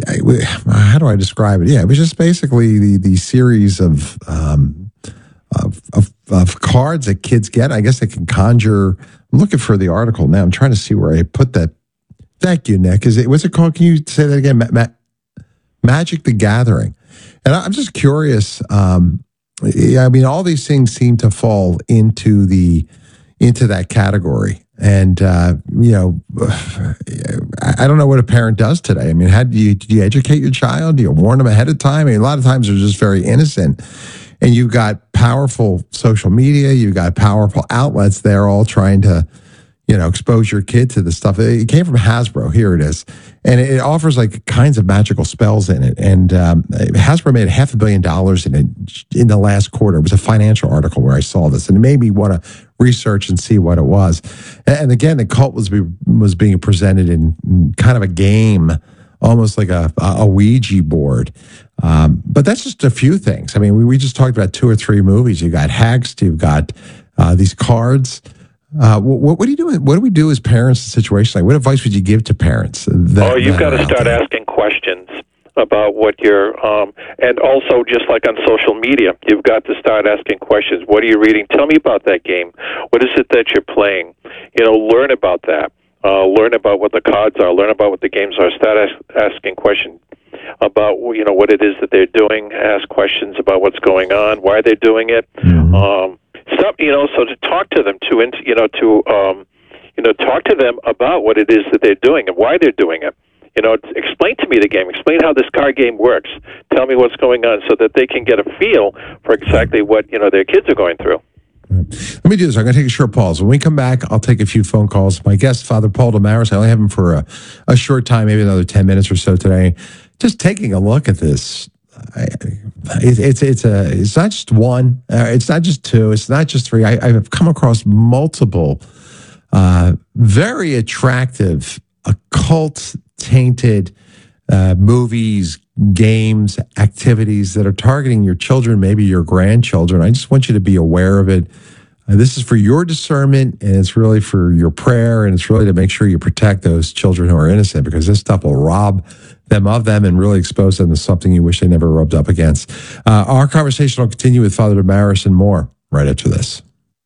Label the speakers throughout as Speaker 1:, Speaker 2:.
Speaker 1: how do I describe it? Yeah, it was just basically the series of cards that kids get. I guess they can conjure. I'm looking for the article now. I'm trying to see where I put that. Thank you, Nick. What's it called? Can you say that again? Magic the Gathering. And I'm just curious. Yeah, I mean, all these things seem to fall into that category. And I don't know what a parent does today. I mean, do you educate your child? Do you warn them ahead of time? I mean, a lot of times they're just very innocent. And you've got powerful social media, you've got powerful outlets there all trying to, expose your kid to this stuff. It came from Hasbro. Here it is. And it offers like kinds of magical spells in it. And Hasbro made $500 million in it in the last quarter. It was a financial article where I saw this, and it made me want to research and see what it was. And again, the cult was being presented in kind of a game, almost like a Ouija board. But that's just a few things. I mean, we just talked about 2 or 3 movies. You've got Hexed, you've got these cards. What do you do? What do we do as parents in situations like? What advice would you give to parents?
Speaker 2: You've got to start asking questions about what you're, and also just like on social media, you've got to start asking questions. What are you reading? Tell me about that game. What is it that you're playing? Learn about that. Learn about what the cards are. Learn about what the games are. Start asking questions about what it is that they're doing. Ask questions about what's going on, why they're doing it. Mm-hmm. So to talk to them, talk to them about what it is that they're doing and why they're doing it. Explain to me the game. Explain how this card game works. Tell me what's going on so that they can get a feel for exactly what, their kids are going through.
Speaker 1: Let me do this. I'm going to take a short pause. When we come back, I'll take a few phone calls. My guest, Father Paul Damaris, I only have him for a short time, maybe another 10 minutes or so today. Just taking a look at this. It's not just one. It's not just two. It's not just three. I've come across multiple very attractive, occult-tainted movies, games, activities that are targeting your children, maybe your grandchildren. I just want you to be aware of it. This is for your discernment, and it's really for your prayer, and it's really to make sure you protect those children who are innocent, because this stuff will rob them of them and really expose them to something you wish they never rubbed up against. Our conversation will continue with Father Damaris and more right after this.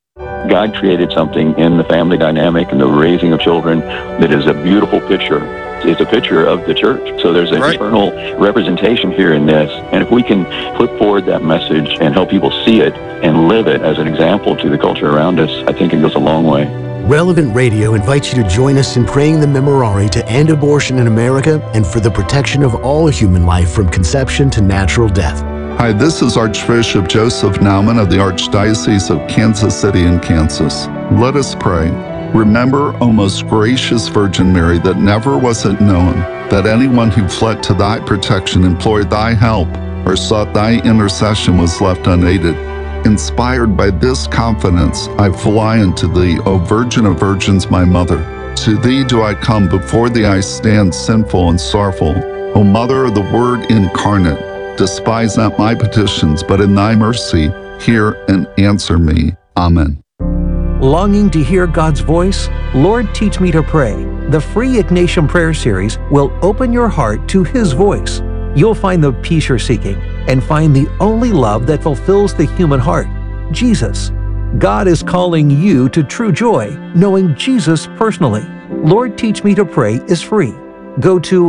Speaker 3: God created something in the family dynamic and the raising of children that is a beautiful picture. It's a picture of the church. So there's an eternal representation here in this. And if we can put forward that message and help people see it and live it as an example to the culture around us, I think it goes a long way.
Speaker 4: Relevant Radio invites you to join us in praying the Memorare to end abortion in America and for the protection of all human life from conception to natural death.
Speaker 5: Hi, this is Archbishop Joseph Naumann of the Archdiocese of Kansas City in Kansas. Let us pray. Remember, O most gracious Virgin Mary, that never was it known that anyone who fled to thy protection, implored thy help, or sought thy intercession was left unaided. Inspired by this confidence, I fly unto thee, O Virgin of Virgins, my Mother. To thee do I come, before thee I stand sinful and sorrowful. O Mother of the Word incarnate, despise not my petitions, but in thy mercy hear and answer me. Amen.
Speaker 6: Longing to hear God's voice? Lord, Teach Me to Pray. The free Ignatian Prayer Series will open your heart to His voice. You'll find the peace you're seeking and find the only love that fulfills the human heart, Jesus. God is calling you to true joy, knowing Jesus personally. Lord, Teach Me to Pray is free. Go to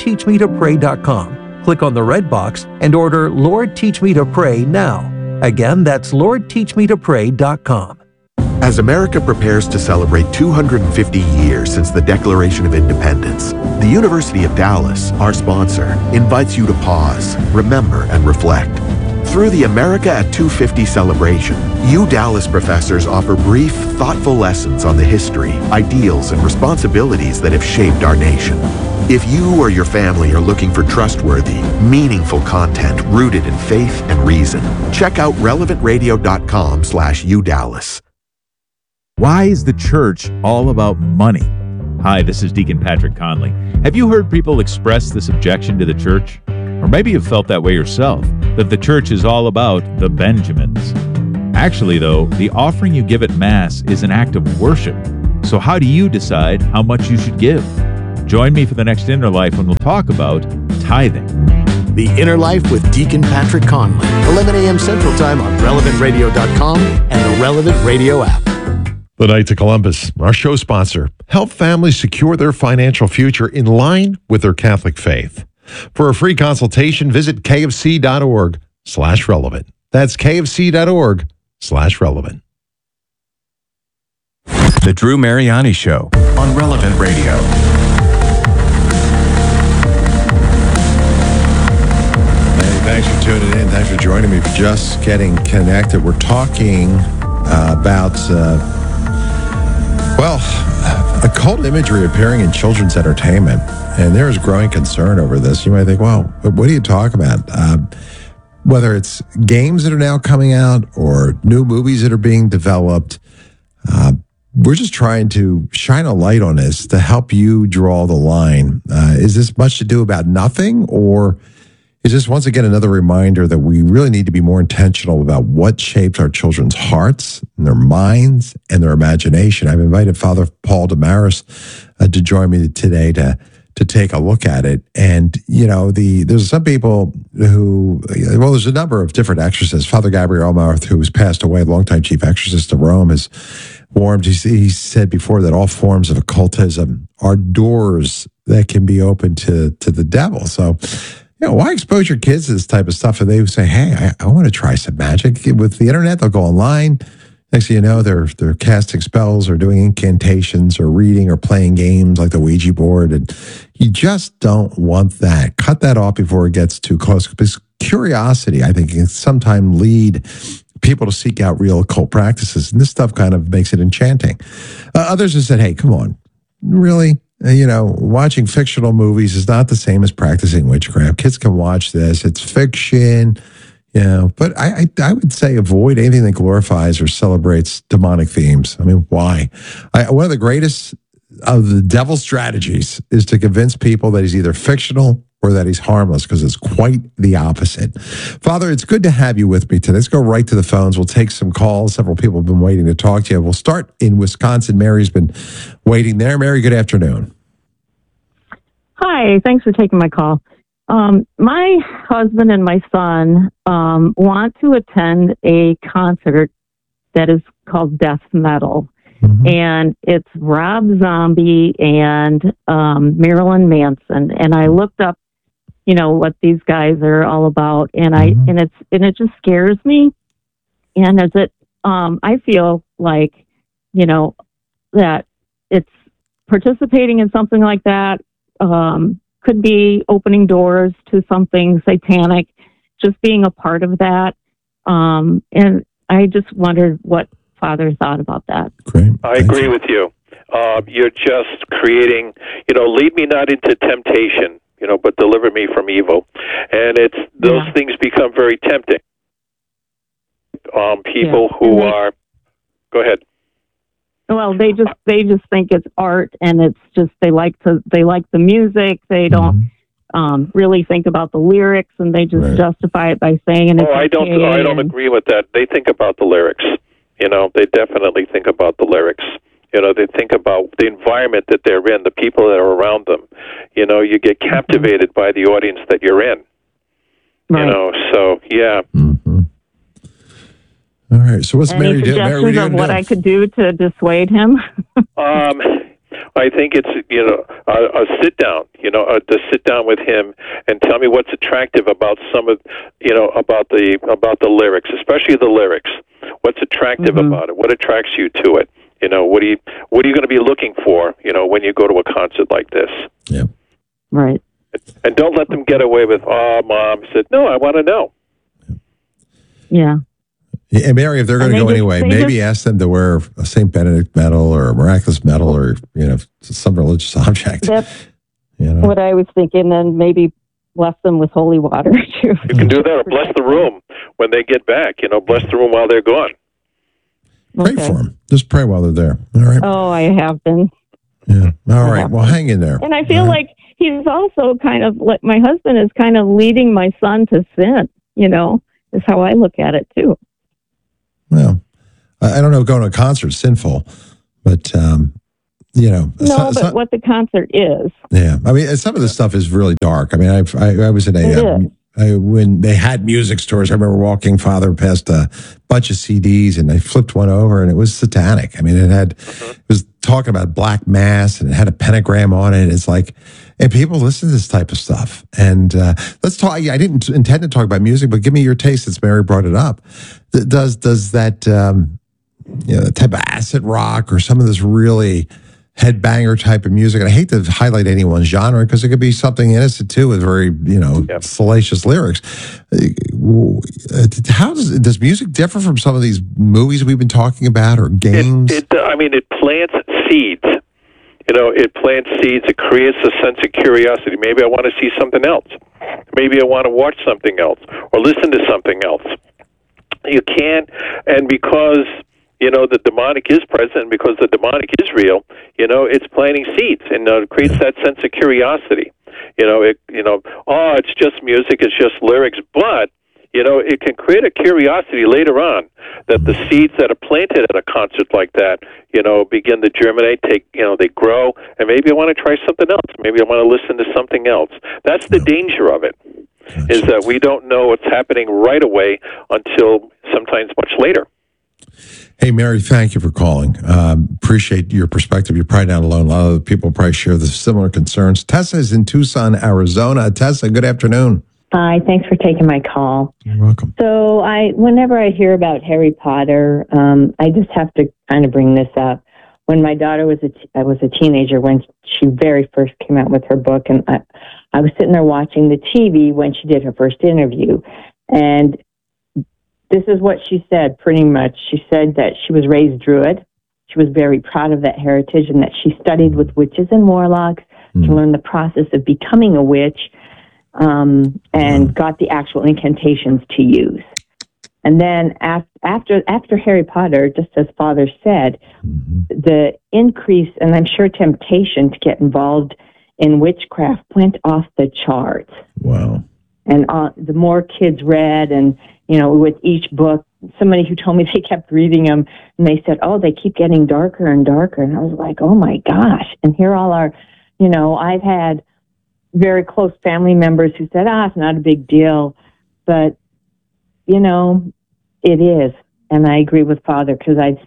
Speaker 6: LordTeachMeToPray.com, click on the red box, and order Lord, Teach Me to Pray now. Again, that's LordTeachMeToPray.com.
Speaker 4: As America prepares to celebrate 250 years since the Declaration of Independence, the University of Dallas, our sponsor, invites you to pause, remember, and reflect. Through the America at 250 celebration, Dallas professors offer brief, thoughtful lessons on the history, ideals, and responsibilities that have shaped our nation. If you or your family are looking for trustworthy, meaningful content rooted in faith and reason, check out relevantradio.com/UDallas.
Speaker 7: Why is the church all about money? Hi, this is Deacon Patrick Conley. Have you heard people express this objection to the church? Or maybe you've felt that way yourself, that the church is all about the Benjamins. Actually, though, the offering you give at Mass is an act of worship. So how do you decide how much you should give? Join me for the next Inner Life when we'll talk about tithing.
Speaker 8: The Inner Life with Deacon Patrick Conley. 11 a.m. Central Time on RelevantRadio.com and the Relevant Radio app.
Speaker 9: The Knights of Columbus, our show sponsor, help families secure their financial future in line with their Catholic faith. For a free consultation, visit kfc.org/relevant. That's kfc.org/relevant.
Speaker 10: The Drew Mariani Show on Relevant Radio.
Speaker 1: Hey, thanks for tuning in. Thanks for joining me for just getting connected. We're talking about, occult imagery appearing in children's entertainment. And there is growing concern over this. You might think, well, what do you talk about? Whether it's games that are now coming out or new movies that are being developed, we're just trying to shine a light on this to help you draw the line. Is this much to do about nothing, or is this once again another reminder that we really need to be more intentional about what shapes our children's hearts and their minds and their imagination? I've invited Father Paul Damaris to join me today to take a look at it. And, there's some people who, there's a number of different exorcists. Father Gabriel Elmarth, who's passed away, longtime chief exorcist of Rome, has warned. He said before that all forms of occultism are doors that can be open to the devil. So, why expose your kids to this type of stuff? And they say, hey, I want to try some magic. With the internet, they'll go online. Next thing you know, they're casting spells or doing incantations or reading or playing games like the Ouija board. And you just don't want that. Cut that off before it gets too close. Because curiosity, I think, can sometimes lead people to seek out real occult practices. And this stuff kind of makes it enchanting. Others have said, hey, come on, really? Watching fictional movies is not the same as practicing witchcraft. Kids can watch this. It's fiction. But I would say avoid anything that glorifies or celebrates demonic themes. I mean, why? One of the greatest of the devil's strategies is to convince people that he's either fictional or that he's harmless, because it's quite the opposite. Father, it's good to have you with me today. Let's go right to the phones. We'll take some calls. Several people have been waiting to talk to you. We'll start in Wisconsin. Mary's been waiting there. Mary, good afternoon.
Speaker 11: Hi, thanks for taking my call. My husband and my son want to attend a concert that is called death metal. Mm-hmm. And it's Rob Zombie and Marilyn Manson. And I looked up, what these guys are all about, and it just scares me. And I feel like, that it's participating in something like that could be opening doors to something satanic, just being a part of that. And I just wondered what Father thought about that.
Speaker 1: Great.
Speaker 2: I agree with you. You're just creating, lead me not into temptation, but deliver me from evil. And those things become very tempting. People who are, go ahead.
Speaker 11: Well, they just think it's art, and it's just they like the music. They don't really think about the lyrics, and they just justify it by saying. And
Speaker 2: I don't agree with that. They think about the lyrics. They definitely think about the lyrics. They think about the environment that they're in, the people that are around them. You get captivated by the audience that you're in.
Speaker 11: Right.
Speaker 2: So yeah.
Speaker 1: Mm-hmm. All right. So what's Mary doing?
Speaker 11: Any suggestions of what I could do to dissuade him?
Speaker 2: I think it's a sit down. To sit down with him and tell me what's attractive about some of about the lyrics, especially the lyrics. What's attractive about it? What attracts you to it? What are you going to be looking for? When you go to a concert like this.
Speaker 1: Yeah.
Speaker 11: Right.
Speaker 2: And don't let them get away with, Mom said, no, I want to know.
Speaker 11: Yeah.
Speaker 1: And Mary, if they're going to go anyway, maybe ask them to wear a St. Benedict medal or a miraculous medal or, some religious object.
Speaker 11: That's what I was thinking, and maybe bless them with holy water, too.
Speaker 2: You can do that, or bless the room when they get back. Bless the room while they're gone.
Speaker 1: Pray for them. Just pray while they're there. All right.
Speaker 11: Oh, I have been.
Speaker 1: Yeah. All right. Well, hang in there.
Speaker 11: And I feel like he's also kind of like my husband is kind of leading my son to sin, is how I look at it, too.
Speaker 1: Well, I don't know if going to a concert is sinful, but
Speaker 11: No, but what the concert is.
Speaker 1: Yeah, I mean, some of the stuff is really dark. I mean, I was in when they had music stores. I remember walking Father past a bunch of CDs, and I flipped one over, and it was satanic. I mean, it was talking about black mass, and it had a pentagram on it. It's like, and people listen to this type of stuff. And let's talk. I didn't intend to talk about music, but give me your taste since Mary brought it up. Does that type of acid rock or some of this really headbanger type of music? And I hate to highlight anyone's genre because it could be something innocent too with very salacious lyrics. How does music differ from some of these movies we've been talking about or games?
Speaker 2: It plants seeds. It plants seeds. It creates a sense of curiosity. Maybe I want to see something else. Maybe I want to watch something else or listen to something else. You can't, and because the demonic is present, because the demonic is real, it's planting seeds, and it creates that sense of curiosity. It's just music, it's just lyrics, but it can create a curiosity later on that the seeds that are planted at a concert like that, begin to germinate, they grow, and maybe I want to try something else. Maybe I want to listen to something else. That's the danger of it, is that we don't know what's happening right away until sometimes much later.
Speaker 1: Hey, Mary, thank you for calling. Appreciate your perspective. You're probably not alone. A lot of people probably share the similar concerns. Tessa is in Tucson, Arizona. Tessa, good afternoon.
Speaker 12: Hi, thanks for taking my call.
Speaker 1: You're welcome.
Speaker 12: So whenever I hear about Harry Potter, I just have to kind of bring this up. When my daughter was a teenager, when she very first came out with her book, and I was sitting there watching the TV when she did her first interview, and this is what she said, pretty much. She said that she was raised Druid. She was very proud of that heritage and that she studied with witches and warlocks to learn the process of becoming a witch, and got the actual incantations to use. And then after Harry Potter, just as Father said, the increase, and I'm sure temptation to get involved in witchcraft went off the charts.
Speaker 1: Wow.
Speaker 12: And the more kids read, and with each book, somebody who told me they kept reading them, and they said, oh, they keep getting darker and darker. And I was like, oh my gosh. And here all are, I've had very close family members who said, it's not a big deal. But, it is. And I agree with Father, because I've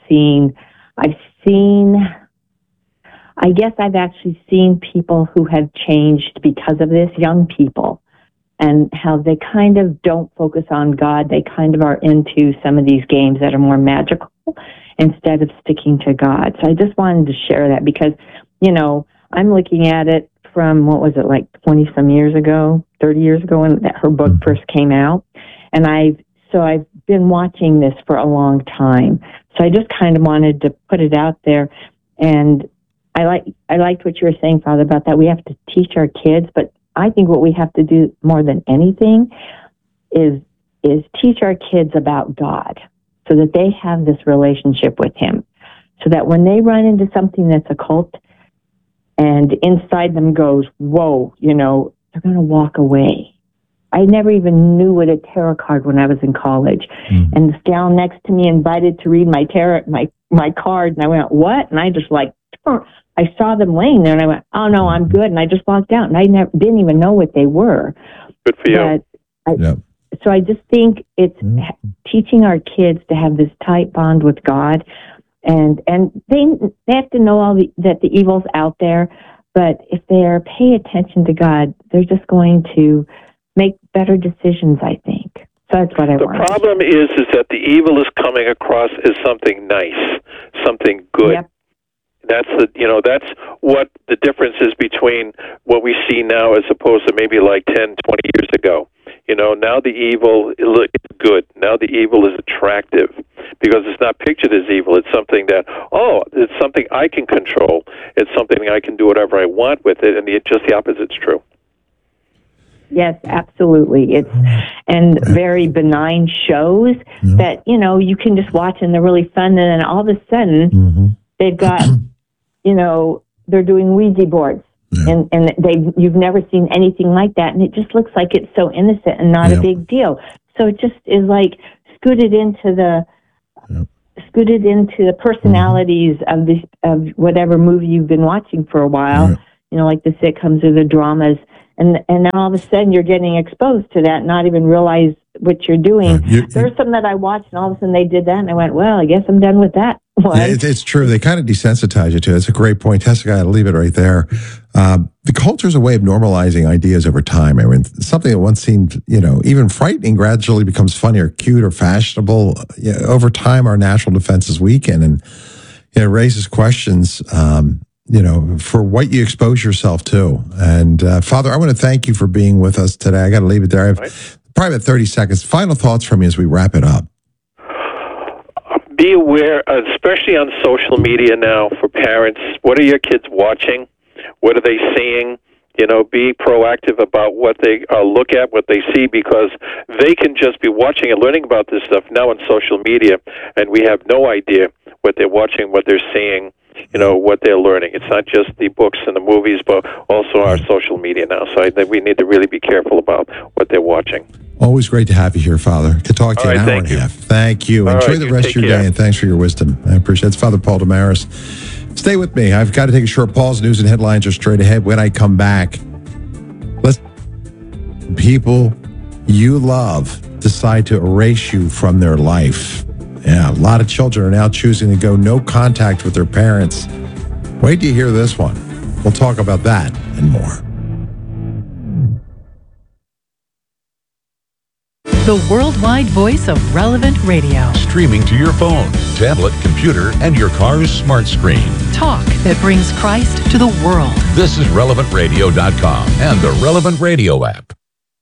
Speaker 12: actually seen people who have changed because of this, young people, and how they kind of don't focus on God. They kind of are into some of these games that are more magical instead of sticking to God. So I just wanted to share that because, I'm looking at it from, what was it, like 20-some years ago, 30 years ago when her book first came out. And I've been watching this for a long time. So I just kind of wanted to put it out there. And I liked what you were saying, Father, about that. We have to teach our kids, but I think what we have to do more than anything is teach our kids about God so that they have this relationship with Him, so that when they run into something that's occult and inside them goes, whoa, they're going to walk away. I never even knew what a tarot card when I was in college. And this gal next to me invited to read my tarot, my card, and I went, what? And I just I saw them laying there, and I went, oh, no, I'm good. And I just walked out, and I didn't even know what they were.
Speaker 2: Good for you.
Speaker 12: So I just think it's teaching our kids to have this tight bond with God, and they have to know that the evil's out there, but if they pay attention to God, they're just going to make better decisions, I think. So that's what I want.
Speaker 2: The problem is that the evil is coming across as something nice, something good.
Speaker 12: Yep.
Speaker 2: That's that's what the difference is between what we see now as opposed to maybe like 10, 20 years ago. Now the evil is good. Now the evil is attractive because it's not pictured as evil. It's something that, it's something I can control. It's something I can do whatever I want with it, and just the opposite's true.
Speaker 12: Yes, absolutely. And very benign shows that, you can just watch and they're really fun, and then all of a sudden they've got, they're doing Ouija boards. And you've never seen anything like that, and it just looks like it's so innocent and not a big deal. So it just is like scooted into scooted into the personalities of whatever movie you've been watching for a while, like the sitcoms or the dramas. And then all of a sudden you're getting exposed to that, not even realize what you're doing. There's some that I watched, and all of a sudden they did that, and I went, well, I guess I'm done with that one.
Speaker 1: Yeah, it's true. They kind of desensitize you to it. It's a great point. Tessa, I'll leave it right there. The culture is a way of normalizing ideas over time. I mean, something that once seemed, even frightening gradually becomes funny or cute or fashionable. Over time, our natural defenses weaken, and it raises questions, for what you expose yourself to. And Father, I want to thank you for being with us today. I got to leave it there. I have probably about 30 seconds. Final thoughts from you as we wrap it up.
Speaker 2: Be aware, especially on social media now, for parents. What are your kids watching? What are they seeing? Be proactive about what they look at, what they see, because they can just be watching and learning about this stuff now on social media, and we have no idea what they're watching, what they're seeing, what they're learning. It's not just the books and the movies, but also our social media now. So I think we need to really be careful about what they're watching.
Speaker 1: Always great to have you here, Father. Could talk to you an hour and a half. Thank you. Enjoy the rest of your day, and thanks for your wisdom. I appreciate it. It's Father Paul Damaris. Stay with me. I've got to take a short pause. News and headlines are straight ahead. When I come back, people you love decide to erase you from their life. Yeah, a lot of children are now choosing to go no contact with their parents. Wait till you hear this one. We'll talk about that and more.
Speaker 13: The worldwide voice of Relevant Radio.
Speaker 14: Streaming to your phone, tablet, computer, and your car's smart screen.
Speaker 13: Talk that brings Christ to the world.
Speaker 14: This is RelevantRadio.com and the Relevant Radio app.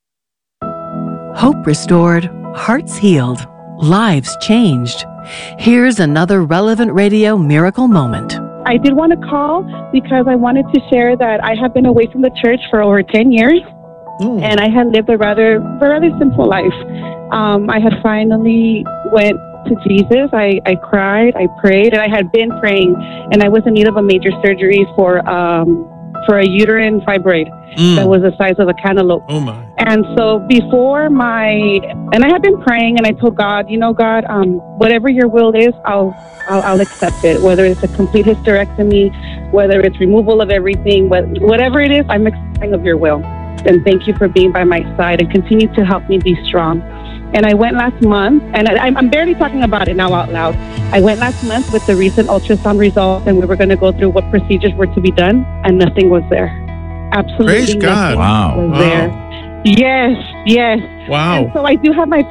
Speaker 13: Hope restored, hearts healed, lives changed. Here's another Relevant Radio miracle moment.
Speaker 15: I did want to call because I wanted to share that I have been away from the church for over 10 years. And I had lived a rather simple life. I had finally went to Jesus. I cried, I prayed, and I had been praying, and I was in need of a major surgery for a uterine fibroid that was the size of a cantaloupe.
Speaker 16: Oh my!
Speaker 15: And so and I had been praying, and I told God, God, whatever your will is, I'll accept it. Whether it's a complete hysterectomy, whether it's removal of everything, whatever it is, I'm accepting of your will. And thank you for being by my side and continue to help me be strong. And I went last month, and I'm barely talking about it now out loud. I went last month with the recent ultrasound results, and we were going to go through what procedures were to be done, and nothing was there. Absolutely
Speaker 16: Praise God.
Speaker 15: Nothing was there. Yes.
Speaker 16: Wow.
Speaker 15: And so I do have my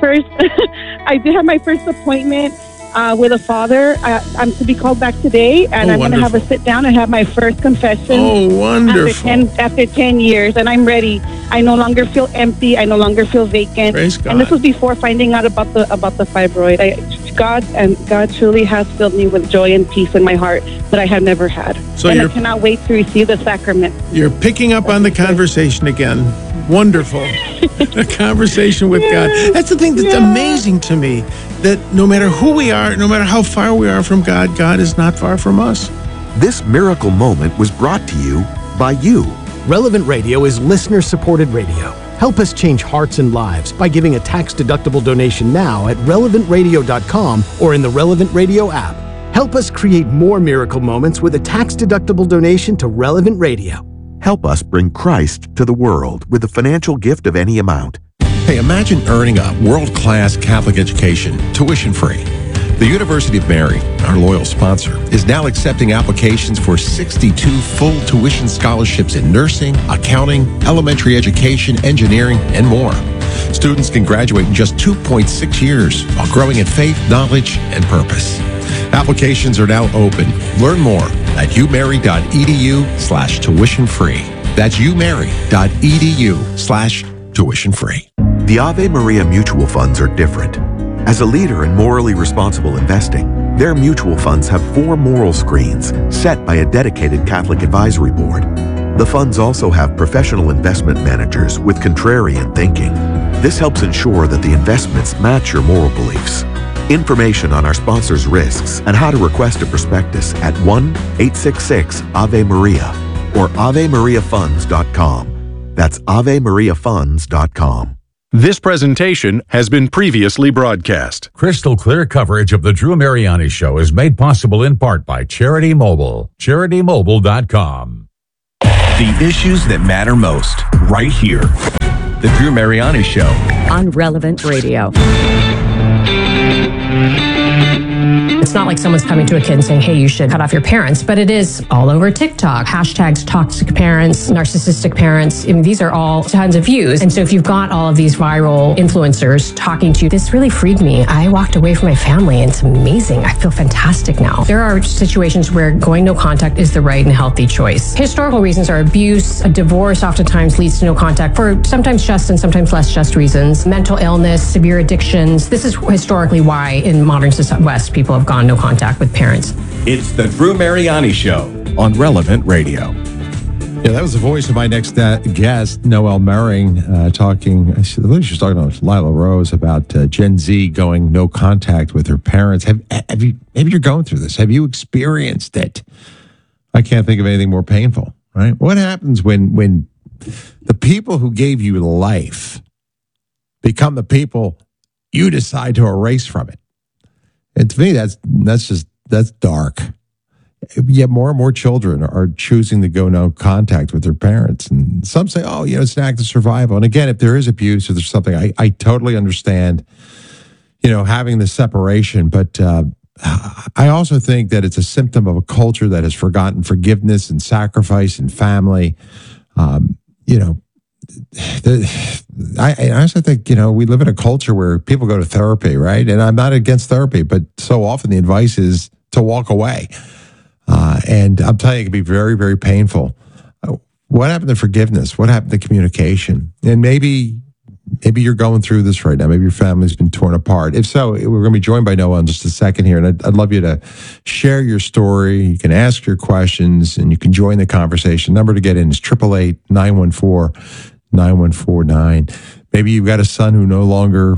Speaker 15: first appointment with a father. I'm to be called back today, and I'm going to have a sit down and have my first confession.
Speaker 16: Oh, wonderful.
Speaker 15: After 10 years, and I'm ready. I no longer feel empty. I no longer feel vacant.
Speaker 16: Praise God.
Speaker 15: And this was before finding out about the fibroid. God truly has filled me with joy and peace in my heart that I have never had.
Speaker 16: So
Speaker 15: and I cannot wait to receive the sacrament.
Speaker 16: You're picking up on the conversation again. Wonderful. A conversation with God. That's the thing that's amazing to me, that no matter who we are, no matter how far we are from God, God is not far from us.
Speaker 4: This miracle moment was brought to you by you.
Speaker 8: Relevant Radio is listener-supported radio. Help us change hearts and lives by giving a tax-deductible donation now at relevantradio.com or in the Relevant Radio app. Help us create more miracle moments with a tax-deductible donation to Relevant Radio.
Speaker 4: Help us bring Christ to the world with a financial gift of any amount.
Speaker 10: Hey, imagine earning a world-class Catholic education, tuition-free. The University of Mary, our loyal sponsor, is now accepting applications for 62 full tuition scholarships in nursing, accounting, elementary education, engineering, and more. Students can graduate in just 2.6 years while growing in faith, knowledge, and purpose. Applications are now open. Learn more at umary.edu/tuition-free. That's umary.edu/tuition-free.
Speaker 4: The Ave Maria mutual funds are different. As a leader in morally responsible investing, their mutual funds have 4 moral screens set by a dedicated Catholic advisory board. The funds also have professional investment managers with contrarian thinking. This helps ensure that the investments match your moral beliefs. Information on our sponsors' risks and how to request a prospectus at 1-866-AVE-MARIA or AveMariaFunds.com. That's AveMariaFunds.com.
Speaker 17: This presentation has been previously broadcast.
Speaker 14: Crystal clear coverage of the Drew Mariani Show is made possible in part by Charity Mobile. CharityMobile.com.
Speaker 10: The issues that matter most, right here. The Drew Mariani Show.
Speaker 18: On Relevant Radio.
Speaker 19: It's not like someone's coming to a kid and saying, hey, you should cut off your parents, but it is all over TikTok. Hashtags toxic parents, narcissistic parents. I mean, these are all tons of views. And so if you've got all of these viral influencers talking to you, this really freed me. I walked away from my family and it's amazing. I feel fantastic now. There are situations where going no contact is the right and healthy choice. Historical reasons are abuse. A divorce oftentimes leads to no contact for sometimes just and sometimes less just reasons. Mental illness, severe addictions. This is historically why in modern West people have gone no contact with parents.
Speaker 10: It's the Drew Mariani Show on Relevant Radio.
Speaker 1: Yeah, that was the voice of my next guest, Noelle Mering, talking. I believe she was talking to Lila Rose about Gen Z going no contact with her parents. Maybe you're going through this. Have you experienced it? I can't think of anything more painful, right? What happens when the people who gave you life become the people you decide to erase from it? And to me, that's dark. Yet more and more children are choosing to go no contact with their parents. And some say, oh, it's an act of survival. And again, if there is abuse or there's something, I totally understand, having the separation. But I also think that it's a symptom of a culture that has forgotten forgiveness and sacrifice and family. I also think, we live in a culture where people go to therapy, right? And I'm not against therapy, but so often the advice is to walk away. And I'm telling you, it can be very, very painful. What happened to forgiveness? What happened to communication? And maybe you're going through this right now. Maybe your family's been torn apart. If so, we're going to be joined by Noelle in just a second here. And I'd love you to share your story. You can ask your questions and you can join the conversation. Number to get in is 888-914-9149. Maybe you've got a son who no longer,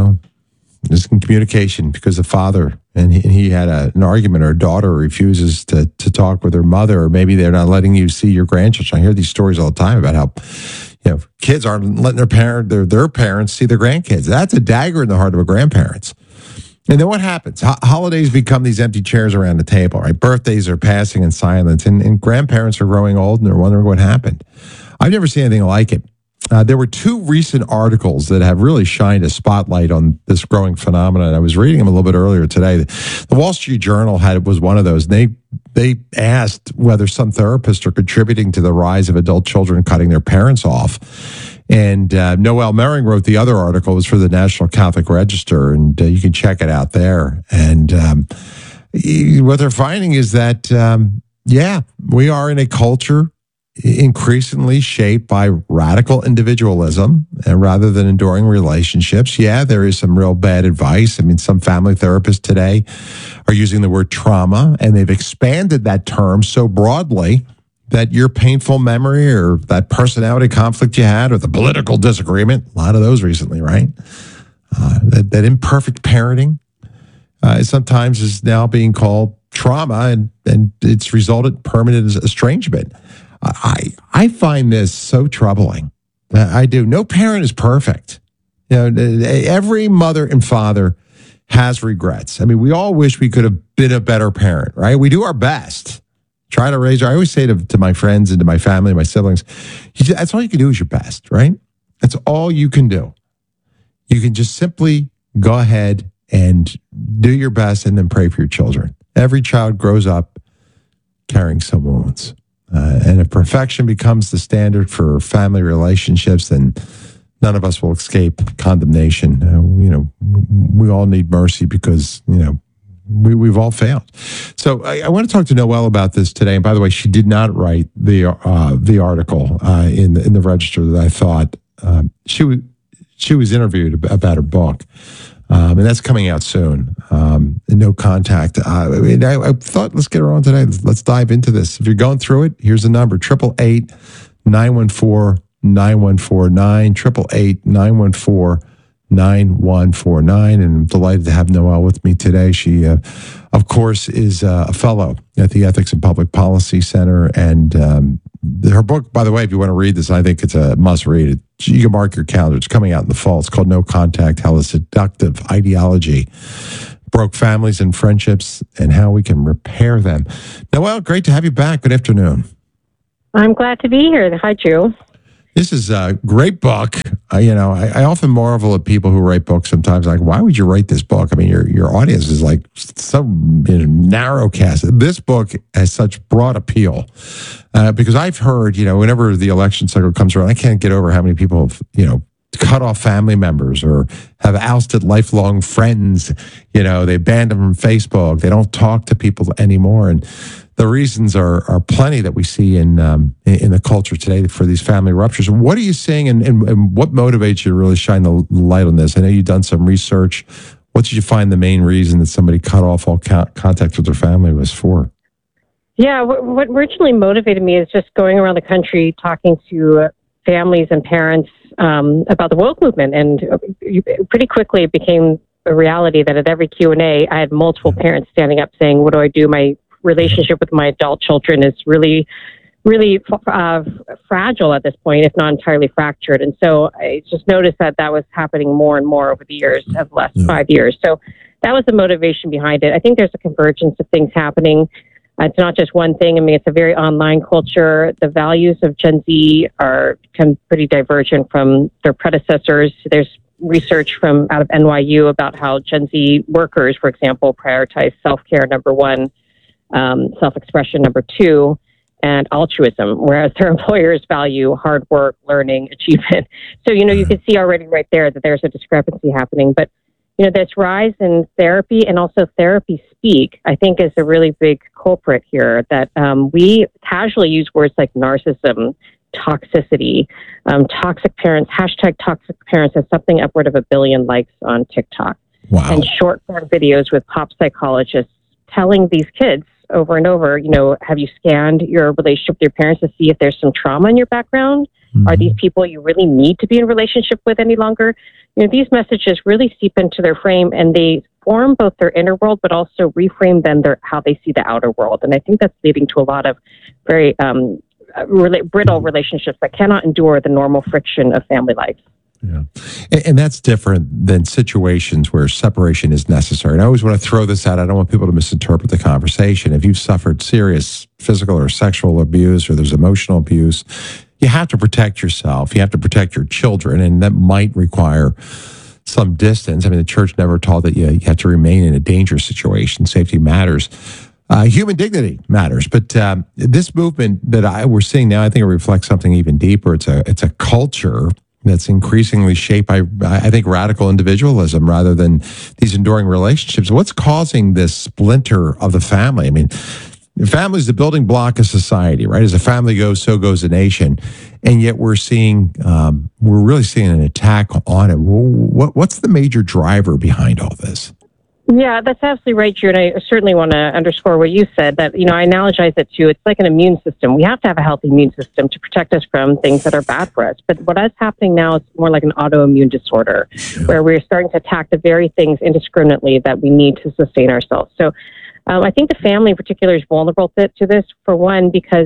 Speaker 1: is in communication because the father and he had an argument, or a daughter refuses to talk with her mother, or maybe they're not letting you see your grandchildren. I hear these stories all the time about how kids aren't letting their parents see their grandkids. That's a dagger in the heart of a grandparents. And then what happens? Holidays become these empty chairs around the table, right? Birthdays are passing in silence, and grandparents are growing old and they're wondering what happened. I've never seen anything like it. There were two recent articles that have really shined a spotlight on this growing phenomenon. I was reading them a little bit earlier today. The Wall Street Journal was one of those. They asked whether some therapists are contributing to the rise of adult children cutting their parents off. And Noelle Mering wrote the other article. It was for the National Catholic Register, and you can check it out there. And what they're finding is that, we are in a culture increasingly shaped by radical individualism and rather than enduring relationships. Yeah, there is some real bad advice. I mean, some family therapists today are using the word trauma, and they've expanded that term so broadly that your painful memory or that personality conflict you had or the political disagreement, a lot of those recently, right? That imperfect parenting sometimes is now being called trauma, and it's resulted in permanent estrangement. I find this so troubling. I do. No parent is perfect. Every mother and father has regrets. I mean, we all wish we could have been a better parent, right? We do our best. Try to raise. I always say to my friends and to my family, my siblings, that's all you can do is your best, right? That's all you can do. You can just simply go ahead and do your best and then pray for your children. Every child grows up carrying some wounds. And if perfection becomes the standard for family relationships, then none of us will escape condemnation. We all need mercy because, we've all failed. So I want to talk to Noelle about this today. And by the way, she did not write the article in the Register that I thought. She was interviewed about her book. And that's coming out soon. No contact. I thought, let's get her on today. Let's dive into this. If you're going through it, here's the number: 888-914-9149. 888-914-9149. 9149. And I'm delighted to have Noelle with me today. She, of course, is a fellow at the Ethics and Public Policy Center. And her book, by the way, if you want to read this, I think it's a must read. You can mark your calendar. It's coming out in the fall. It's called No Contact: How a Seductive Ideology Broke Families and Friendships and How We Can Repair Them. Noelle, great to have you back. Good afternoon.
Speaker 20: I'm glad to be here. Hi, Drew.
Speaker 1: This is a great book. I often marvel at people who write books sometimes. Like, why would you write this book? I mean, your audience is like so narrow cast. This book has such broad appeal because I've heard, whenever the election cycle comes around, I can't get over how many people have, cut off family members or have ousted lifelong friends. They banned them from Facebook. They don't talk to people anymore. And the reasons are plenty that we see in the culture today for these family ruptures. What are you seeing and what motivates you to really shine the light on this? I know you've done some research. What did you find the main reason that somebody cut off all contact with their family was for?
Speaker 20: Yeah, what originally motivated me is just going around the country talking to families and parents about the woke movement. And pretty quickly it became a reality that at every Q&A, I had multiple parents standing up saying, what do I do? My relationship with my adult children is really, really fragile at this point, if not entirely fractured. And so I just noticed that was happening more and more over the years of the last 5 years. So that was the motivation behind it. I think there's a convergence of things happening. It's not just one thing. I mean, it's a very online culture. The values of Gen Z are pretty divergent from their predecessors. There's research from out of NYU about how Gen Z workers, for example, prioritize self-care, number one, self-expression, number two, and altruism, whereas their employers value hard work, learning, achievement. So, you can see already right there that there's a discrepancy happening. But, this rise in therapy and also therapy speak, I think is a really big culprit here, that we casually use words like narcissism, toxicity, toxic parents, hashtag toxic parents has something upward of 1 billion likes on TikTok.
Speaker 1: Wow.
Speaker 20: And short form videos with pop psychologists telling these kids over and over, have you scanned your relationship with your parents to see if there's some trauma in your background? Mm-hmm. Are these people you really need to be in a relationship with any longer? These messages really seep into their frame and they form both their inner world, but also reframe then how they see the outer world. And I think that's leading to a lot of very brittle relationships that cannot endure the normal friction of family life.
Speaker 1: Yeah. And that's different than situations where separation is necessary. And I always want to throw this out. I don't want people to misinterpret the conversation. If you've suffered serious physical or sexual abuse or there's emotional abuse, you have to protect yourself. You have to protect your children, and that might require some distance. I mean, the church never taught that you have to remain in a dangerous situation. Safety matters. Human dignity matters. But this movement that we're seeing now, I think it reflects something even deeper. It's a culture that's increasingly shaped by, I think, radical individualism rather than these enduring relationships. What's causing this splinter of the family? I mean, the family is the building block of society, right? As a family goes, so goes a nation. And yet we're really seeing an attack on it. What's the major driver behind all this?
Speaker 20: Yeah, that's absolutely right, Drew. And I certainly want to underscore what you said, that, I analogize it to, it's like an immune system. We have to have a healthy immune system to protect us from things that are bad for us. But what is happening now is more like an autoimmune disorder, where we're starting to attack the very things indiscriminately that we need to sustain ourselves. So I think the family in particular is vulnerable to this, for one, because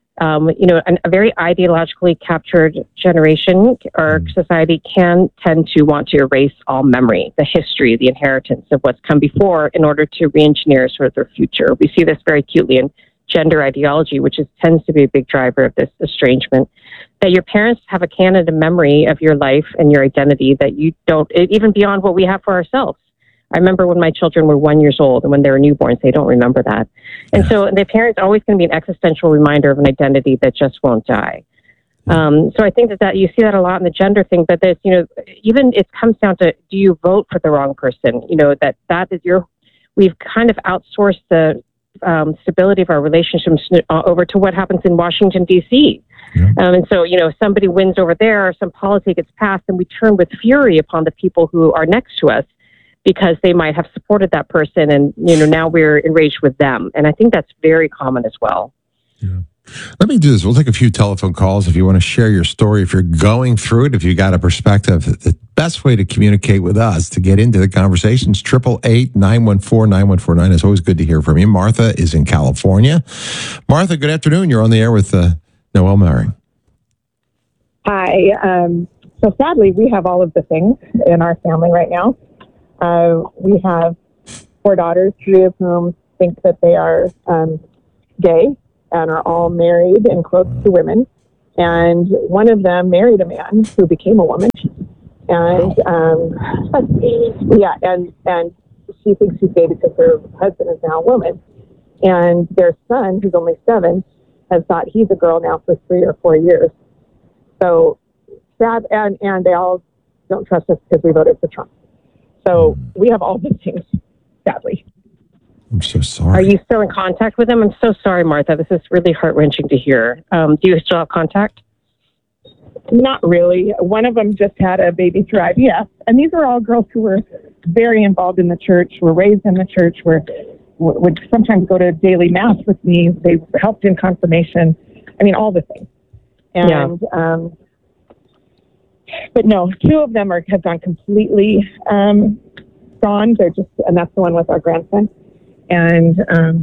Speaker 20: a very ideologically captured generation or society can tend to want to erase all memory, the history, the inheritance of what's come before in order to re-engineer sort of their future. We see this very acutely in gender ideology, which tends to be a big driver of this estrangement, that your parents have a canon of memory of your life and your identity that you don't, even beyond what we have for ourselves. I remember when my children were 1 year old, and when they were newborns, they don't remember that. And so the parents are always going to be an existential reminder of an identity that just won't die. So I think that you see that a lot in the gender thing, but there's, even it comes down to, do you vote for the wrong person? That is we've kind of outsourced the stability of our relationships over to what happens in Washington, D.C. Yeah. And so, somebody wins over there, or some policy gets passed, and we turn with fury upon the people who are next to us, because they might have supported that person, and now we're enraged with them. And I think that's very common as well.
Speaker 1: Yeah. Let me do this. We'll take a few telephone calls if you want to share your story, if you're going through it, if you got a perspective that best way to communicate with us to get into the conversations, 888-914-9149. It's always good to hear from you. Martha is in California. Martha, good afternoon. You're on the air with Noel Mary.
Speaker 21: Hi. So sadly, we have all of the things in our family right now. We have 4 daughters, 3 of whom think that they are gay and are all married and close to women. And one of them married a man who became a woman. And and she thinks she's gay because her husband is now a woman. And their son, who's only 7, has thought he's a girl now for 3 or 4 years. So sad, and they all don't trust us because we voted for Trump. So we have all these things, sadly.
Speaker 1: I'm so sorry.
Speaker 20: Are you still in contact with them? I'm so sorry, Martha. This is really heart-wrenching to hear. Do you still have contact?
Speaker 21: Not really. One of them just had a baby through IVF. And these are all girls who were very involved in the church, were raised in the church, would sometimes go to daily mass with me. They helped in confirmation. I mean, all the things. And, but no, 2 of them have gone completely gone. They're just, and that's the one with our grandson. And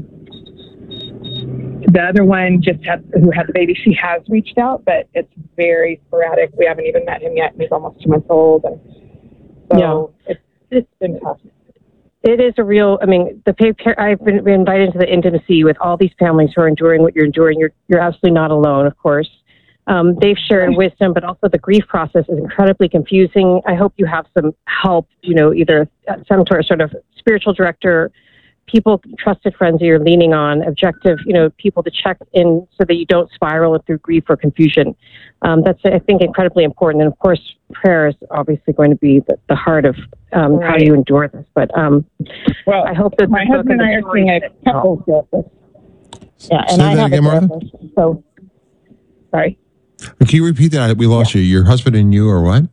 Speaker 21: the other one who had the baby, she has reached out, but it's very sporadic. We haven't even met him yet. He's almost 2 months old. And so it's been tough.
Speaker 20: It is a real, I've been invited into the intimacy with all these families who are enduring what you're enduring. You're absolutely not alone, of course. They've shared wisdom, but also the grief process is incredibly confusing. I hope you have some help, either some sort of spiritual director, people, trusted friends that you're leaning on, objective, people to check in so that you don't spiral through grief or confusion. That's, I think, incredibly important. And of course, prayer is obviously going to be the heart of how you endure this. But
Speaker 21: well,
Speaker 20: I hope that
Speaker 21: my husband and I are seeing a couples therapist. Yeah, and I have a therapist. So, sorry.
Speaker 1: Can you repeat that? We lost you. Your husband and you are what?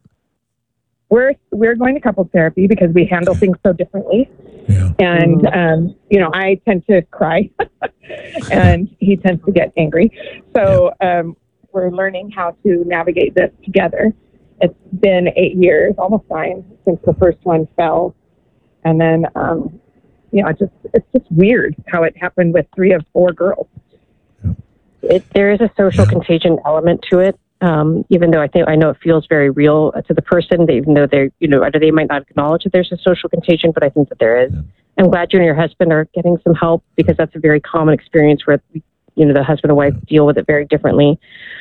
Speaker 21: We're going to couples therapy because we handle things so differently.
Speaker 1: Yeah.
Speaker 21: And, I tend to cry and he tends to get angry. So we're learning how to navigate this together. It's been 8 years, almost 9, since the first one fell. And then, it's just weird how it happened with 3 of 4 girls.
Speaker 20: There is a social contagion element to it. Even though I know it feels very real to the person, even though they might not acknowledge that there's a social contagion, but I think that there is. Yeah. I'm glad you and your husband are getting some help because that's a very common experience where, the husband and wife deal with it very differently.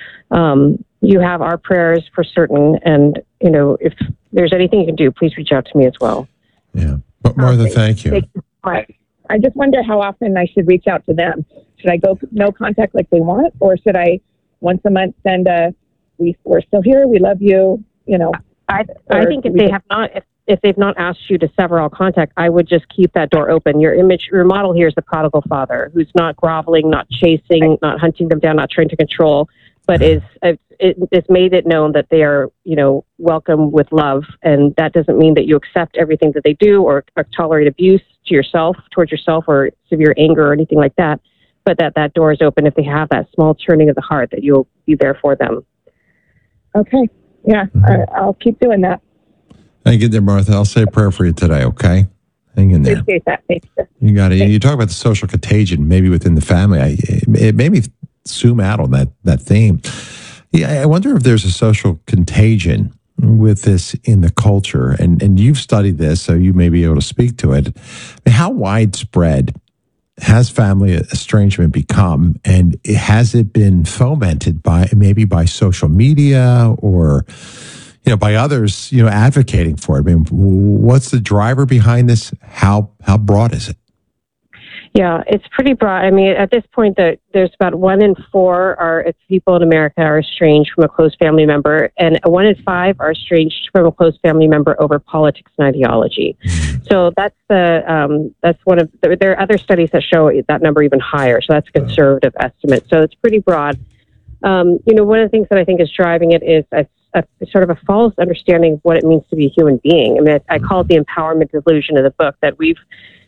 Speaker 20: You have our prayers for certain. And, if there's anything you can do, please reach out to me as well.
Speaker 1: Yeah. But Martha, thank you.
Speaker 21: I just wonder how often I should reach out to them. Should I go no contact like they want? Or should I once a month send we're still here, we love you,
Speaker 20: I think if they've not asked you to sever all contact, I would just keep that door open. Your model here is the prodigal father who's not groveling, not chasing, not hunting them down, not trying to control, but it's made it known that they are, welcome with love. And that doesn't mean that you accept everything that they do or tolerate abuse towards yourself or severe anger or anything like that. But that door is open if they have that small turning of the heart, that you'll be there for them.
Speaker 21: Okay. Yeah, I'll keep doing that.
Speaker 1: Hang in there, Martha. I'll say a prayer for you today, okay? Hang in there.
Speaker 21: Appreciate that. Thank you.
Speaker 1: You got it. You talk about the social contagion, maybe within the family. It made me zoom out on that theme. Yeah, I wonder if there's a social contagion with this in the culture. And you've studied this, so you may be able to speak to it. How widespread has family estrangement become, and has it been fomented by social media or by others advocating for it? I mean, what's the driver behind this? How broad is it?
Speaker 20: Yeah, it's pretty broad. I mean, at this point, there's about 1 in 4 people in America are estranged from a close family member, and 1 in 5 are estranged from a close family member over politics and ideology. So that's one of there are other studies that show that number even higher. So that's a conservative estimate. So it's pretty broad. One of the things that I think is driving it is a sort of a false understanding of what it means to be a human being. I mean, I call it the empowerment delusion in the book, that we've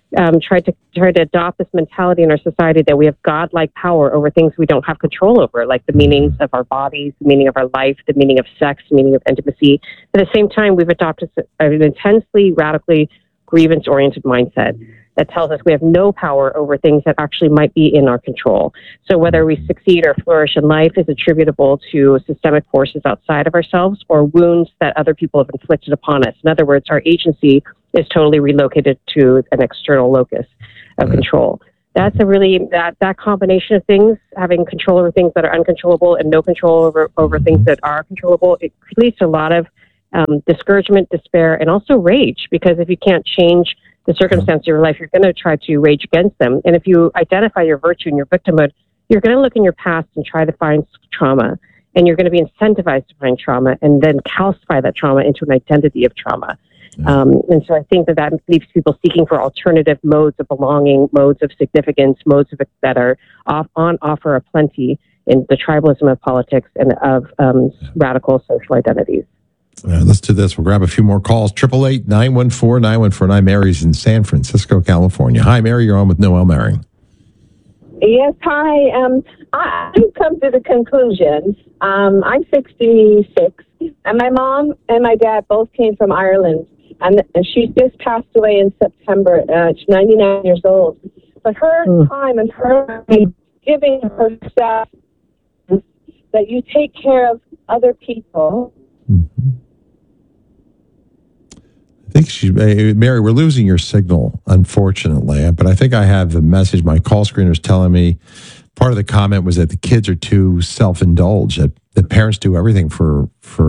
Speaker 20: tried to adopt this mentality in our society that we have godlike power over things we don't have control over, like the meanings of our bodies, the meaning of our life, the meaning of sex, the meaning of intimacy. At the same time, we've adopted an intensely, radically grievance-oriented mindset that tells us we have no power over things that actually might be in our control. So whether we succeed or flourish in life is attributable to systemic forces outside of ourselves or wounds that other people have inflicted upon us. In other words, our agency is totally relocated to an external locus of control. That's a really, that combination of things, having control over things that are uncontrollable and no control over things that are controllable, it leads to a lot of discouragement, despair, and also rage, because if you can't change the circumstance of your life, you're going to try to rage against them. And if you identify your virtue and your victimhood, you're going to look in your past and try to find trauma. And you're going to be incentivized to find trauma and then calcify that trauma into an identity of trauma. And so I think that leaves people seeking for alternative modes of belonging, modes of significance, modes that are on offer aplenty in the tribalism of politics and of radical social identities.
Speaker 1: Let's do this. We'll grab a few more calls. 888-914-9149. Mary's in San Francisco, California. Hi, Mary. You're on with Noel Mering.
Speaker 3: Yes, hi. I've come to the conclusion. I'm 66, and my mom and my dad both came from Ireland, and she just passed away in September. She's 99 years old. But her time and her giving herself that you take care of other people.
Speaker 1: I think Mary, we're losing your signal, unfortunately. But I think I have the message. My call screener's telling me part of the comment was that the kids are too self-indulged. That parents do everything for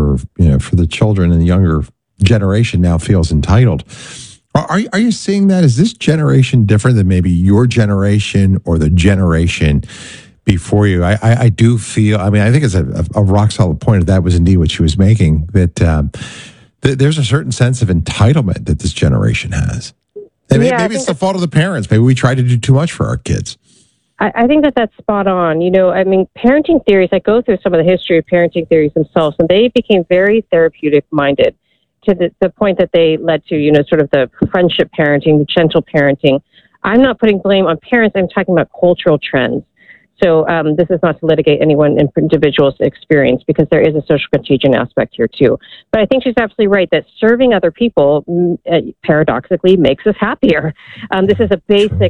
Speaker 1: the children, and the younger generation now feels entitled. Are you seeing that? Is this generation different than maybe your generation or the generation before you? I do feel. I mean, I think it's a rock solid point. That was indeed what she was making. That. There's a certain sense of entitlement that this generation has. And maybe it's the fault of the parents. Maybe we try to do too much for our kids.
Speaker 20: I think that's spot on. I mean, parenting theories, I go through some of the history of parenting theories themselves, and they became very therapeutic-minded to the point that they led to, sort of the friendship parenting, the gentle parenting. I'm not putting blame on parents. I'm talking about cultural trends. So this is not to litigate any one individual's experience, because there is a social contagion aspect here too. But I think she's absolutely right that serving other people paradoxically makes us happier. This is a basic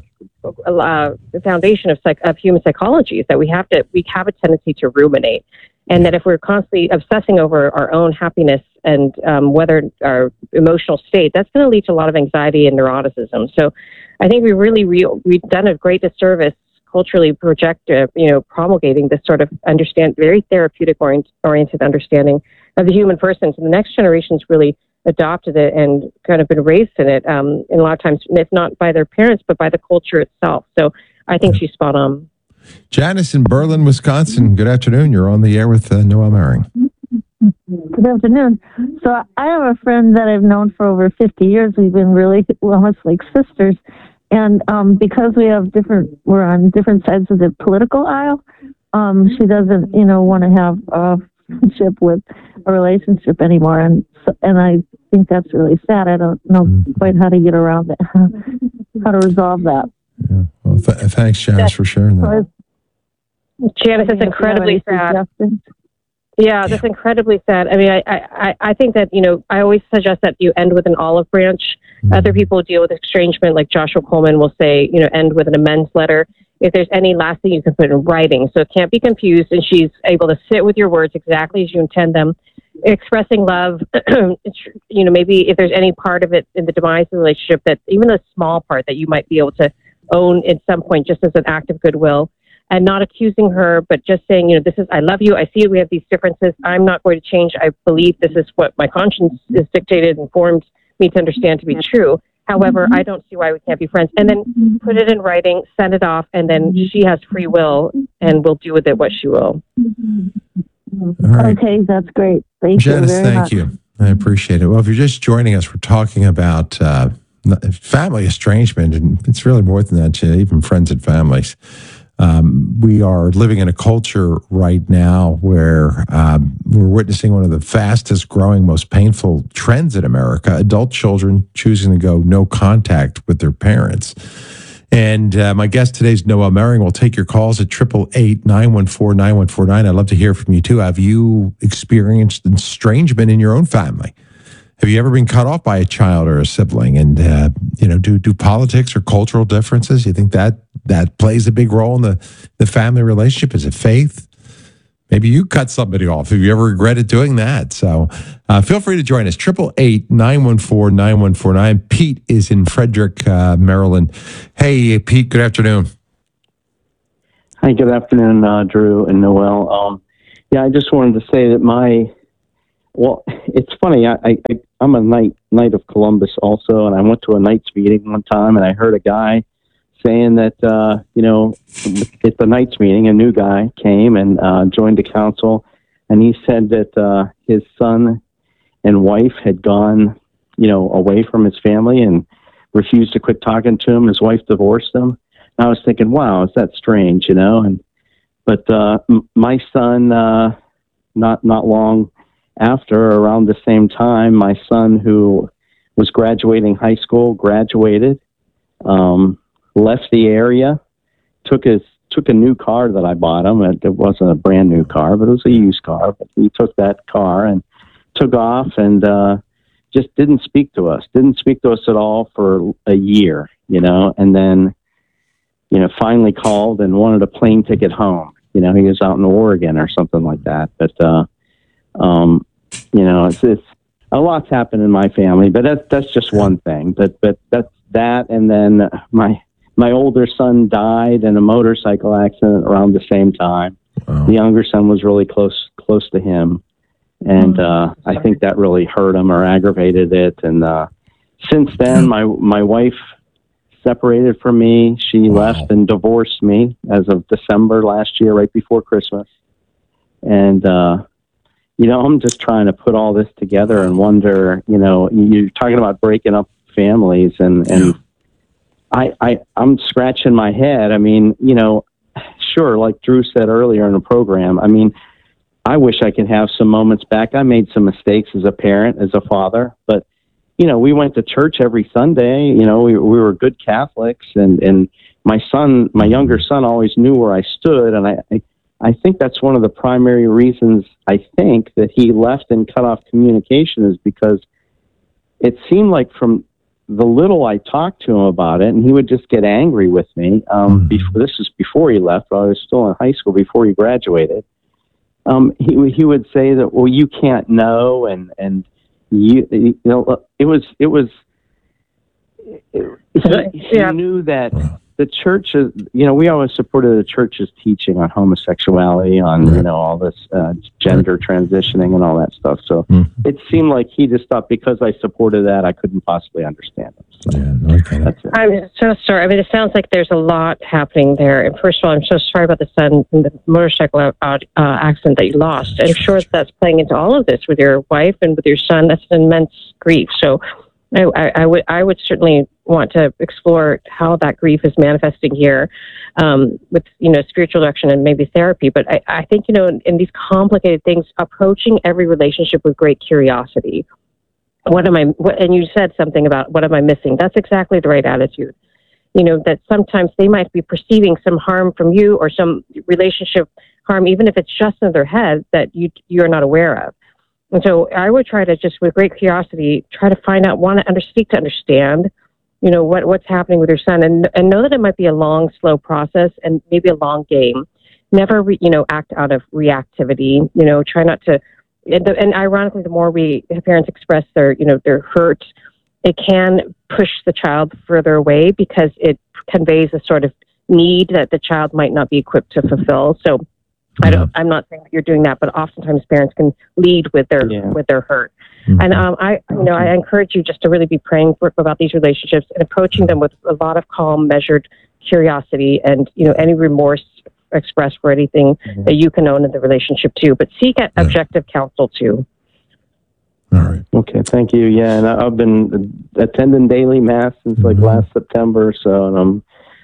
Speaker 20: foundation of human psychology, is that we have a tendency to ruminate, and that if we're constantly obsessing over our own happiness and whether our emotional state, that's going to lead to a lot of anxiety and neuroticism. So I think we've done a great disservice culturally promulgating this sort of very therapeutic oriented understanding of the human person. So the next generation's really adopted it and kind of been raised in it. And a lot of times, if not by their parents, but by the culture itself. So I think she's spot on.
Speaker 1: Janice in Berlin, Wisconsin. Good afternoon. You're on the air with Noel Mering.
Speaker 22: Good afternoon. So I have a friend that I've known for over 50 years. We've been really almost like sisters. And because we're on different sides of the political aisle, she doesn't, want to have a friendship with a relationship anymore. And I think that's really sad. I don't know quite how to get around it, how to resolve that.
Speaker 1: Yeah. Well, thanks, Janice, for sharing that.
Speaker 20: Janice, it's incredibly sad. Yeah, that's incredibly sad. I mean, I think that, I always suggest that you end with an olive branch. Other people deal with estrangement, like Joshua Coleman will say, end with an amends letter. If there's any last thing, you can put in writing. So it can't be confused, and she's able to sit with your words exactly as you intend them, expressing love. Maybe if there's any part of it in the demise of the relationship, that even a small part that you might be able to own at some point, just as an act of goodwill. And not accusing her, but just saying, I love you. I see we have these differences. I'm not going to change. I believe this is what my conscience is dictated and formed me to understand to be true. However, I don't see why we can't be friends. And then put it in writing, send it off, and then she has free will and will do with it what she will.
Speaker 1: Right.
Speaker 22: Okay, that's great. Thank
Speaker 1: Janice,
Speaker 22: you very much.
Speaker 1: thank you. I appreciate it. Well, if you're just joining us, we're talking about family estrangement, and it's really more than that, even friends and families. We are living in a culture right now where we're witnessing one of the fastest growing, most painful trends in America, adult children choosing to go no contact with their parents. And my guest today is Noel Mering. We'll take your calls at 888-914-9149. I'd love to hear from you too. Have you experienced estrangement in your own family? Have you ever been cut off by a child or a sibling? And, do politics or cultural differences, you think that plays a big role in the family relationship? Is it faith? Maybe you cut somebody off. Have you ever regretted doing that? So feel free to join us. 888-914-9149. Pete is in Frederick, Maryland. Hey, Pete, good afternoon.
Speaker 5: Hi, good afternoon, Drew and Noel. I just wanted to say that it's funny. I'm a Knight of Columbus also, and I went to a Knights meeting one time, and I heard a guy saying that, at the Knights meeting, a new guy came and joined the council, and he said that his son and wife had gone, away from his family and refused to quit talking to him. His wife divorced him. And I was thinking, wow, is that strange, But my son, not long after, around the same time, my son, who was graduating high school, graduated, left the area, took a new car that I bought him. It wasn't a brand new car, but it was a used car. But he took that car and took off and just didn't speak to us at all for a year, and then, finally called and wanted a plane ticket home. He was out in Oregon or something like that. But, it's a lot's happened in my family, but that's just one thing. But that's that. And then my older son died in a motorcycle accident around the same time. Wow. The younger son was really close to him. And, I think that really hurt him or aggravated it. And, since then, my wife separated from me. She left and divorced me as of December last year, right before Christmas. And, I'm just trying to put all this together and wonder, you're talking about breaking up families and I'm scratching my head. I mean, sure, like Drew said earlier in the program, I mean, I wish I could have some moments back. I made some mistakes as a parent, as a father, but, we went to church every Sunday. We were good Catholics, and my younger son always knew where I stood. And I think that's one of the primary reasons I think that he left and cut off communication, is because it seemed like from the little I talked to him about it, and he would just get angry with me. This was before he left, while I was still in high school, before he graduated. He would say that, well, you can't know, and he knew that the church is, we always supported the church's teaching on homosexuality, on, all this gender transitioning and all that stuff. So it seemed like he just thought because I supported that, I couldn't possibly understand it. So that's it.
Speaker 20: I'm so sorry. I mean, it sounds like there's a lot happening there. And first of all, I'm so sorry about the son and the motorcycle accident that you lost. I'm sure that's playing into all of this with your wife and with your son. That's an immense grief. So I would certainly want to explore how that grief is manifesting here, with, spiritual direction and maybe therapy. But I think, in these complicated things, approaching every relationship with great curiosity. And you said something about what am I missing? That's exactly the right attitude. That sometimes they might be perceiving some harm from you, or some relationship harm, even if it's just in their head that you're not aware of. And so I would try to just, with great curiosity, try to find out, seek to understand, what's happening with your son, and know that it might be a long, slow process and maybe a long game. Never, act out of reactivity. Try not to. And ironically, the more parents express their hurt, it can push the child further away, because it conveys a sort of need that the child might not be equipped to fulfill. So I'm not saying that you're doing that, but oftentimes parents can lead with their hurt. Mm-hmm. And I encourage you just to really be praying about these relationships and approaching them with a lot of calm, measured curiosity, and any remorse expressed for anything that you can own in the relationship too. But seek objective counsel too.
Speaker 1: All right.
Speaker 5: Okay. Thank you. Yeah, and I've been attending daily mass since last September. So, and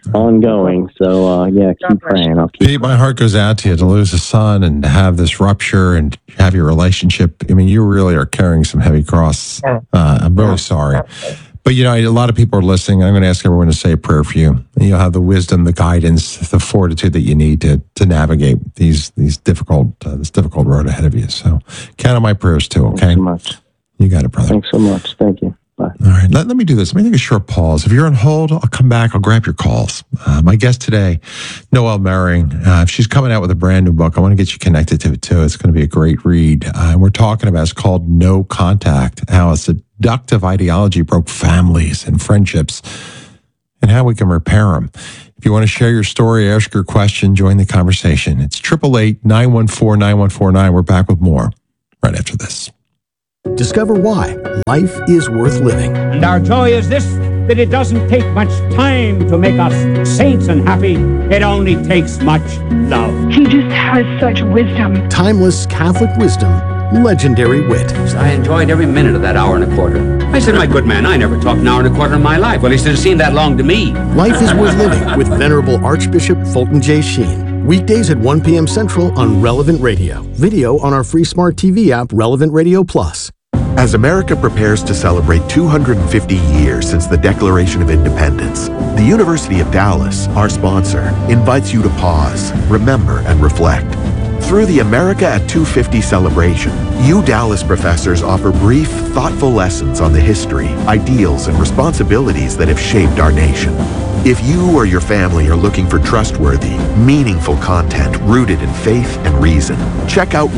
Speaker 5: ongoing. So, keep praying. I'll keep
Speaker 1: Pete, my heart goes out to you to lose a son and to have this rupture and have your relationship. I mean, you really are carrying some heavy cross. I'm really sorry. But, a lot of people are listening. I'm going to ask everyone to say a prayer for you. You'll have the wisdom, the guidance, the fortitude that you need to navigate this difficult road ahead of you. So count on my prayers too, okay?
Speaker 5: Thanks so much.
Speaker 1: You got it, brother.
Speaker 5: Thanks so much. Thank you. Bye.
Speaker 1: All right, let me do this. Let me take a short pause. If you're on hold, I'll come back. I'll grab your calls. My guest today, Noelle Mering, she's coming out with a brand new book. I want to get you connected to it too. It's going to be a great read. And we're talking about, it's called No Contact, how a seductive ideology broke families and friendships and how we can repair them. If you want to share your story, ask your question, join the conversation. It's 888-914-9149. We're back with more right after this.
Speaker 8: Discover why life is worth living.
Speaker 6: And our joy is this, that it doesn't take much time to make us saints and happy. It only takes much love.
Speaker 7: He just has such wisdom.
Speaker 8: Timeless Catholic wisdom, legendary wit.
Speaker 23: I enjoyed every minute of that hour and a quarter. I said, my good man, I never talked an hour and a quarter in my life. Well, he should have seemed that long to me.
Speaker 8: Life is worth living with Venerable Archbishop Fulton J. Sheen. Weekdays at 1 p.m. Central on Relevant Radio. Video on our free smart TV app, Relevant Radio Plus.
Speaker 4: As America prepares to celebrate 250 years since the Declaration of Independence, the University of Dallas, our sponsor, invites you to pause, remember, and reflect. Through the America at 250 celebration, Dallas professors offer brief, thoughtful lessons on the history, ideals, and responsibilities that have shaped our nation. If you or your family are looking for trustworthy, meaningful content rooted in faith and reason, check out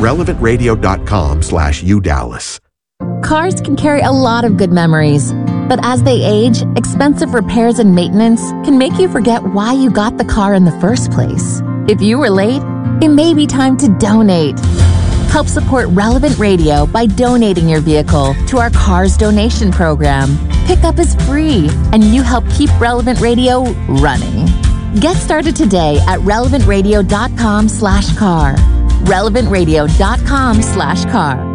Speaker 4: relevantradio.com/UDallas.
Speaker 24: Cars can carry a lot of good memories, but as they age, expensive repairs and maintenance can make you forget why you got the car in the first place. If you were late, it may be time to donate. Help support Relevant Radio by donating your vehicle to our Cars donation program. Pickup is free, and you help keep Relevant Radio running. Get started today at relevantradio.com/car. relevantradio.com/car.